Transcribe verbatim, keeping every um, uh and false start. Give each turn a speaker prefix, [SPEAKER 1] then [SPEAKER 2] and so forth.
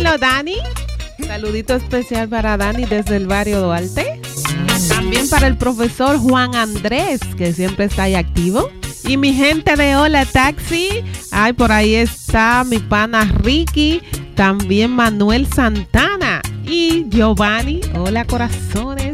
[SPEAKER 1] Dímelo, Dani. Saludito especial para Dani desde el barrio Duarte. También para el profesor Juan Andrés, que siempre está ahí activo. Y mi gente de Hola Taxi. Ay, por ahí está mi pana Ricky. También Manuel Santana. Y Giovanni. Hola, corazones.